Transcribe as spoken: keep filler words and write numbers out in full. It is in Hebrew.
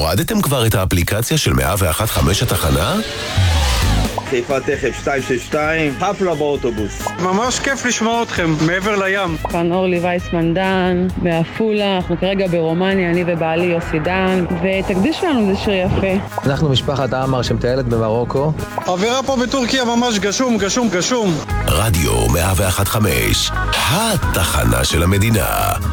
הורדתם כבר את האפליקציה של מאה ואחת נקודה חמש התחנה? חיפה תכף שתיים שש שתיים, חפלה באוטובוס. ממש כיף לשמוע אתכם, מעבר לים. כאן אורלי וייסמן דן, בעפולה, אנחנו כרגע ברומניה, אני ובעלי יוסי דן, ותקדיש לנו זה שיר יפה. אנחנו משפחת עמר שמטיילת במרוקו. אווירה פה בטורקיה ממש גשום, גשום, גשום. רדיו מאה ואחת נקודה חמש, התחנה של המדינה.